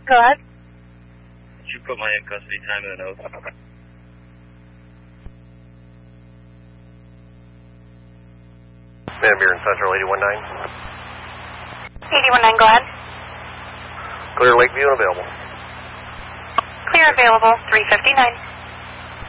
Go ahead. Did you put my in custody time in the notes? Ma'am, you're in Central 819. 819, go ahead. Clear Lakeview and available. Clear available, 359.